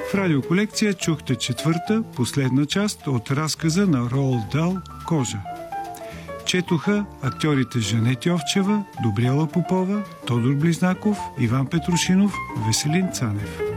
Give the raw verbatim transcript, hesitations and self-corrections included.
В радиоколекция чухте четвърта, последна част от разказа на Роалд Дал «Кожа». Четоха актьорите Жанет Йовчева, Добриела Попова, Тодор Близнаков, Иван Петрушинов, Веселин Цанев.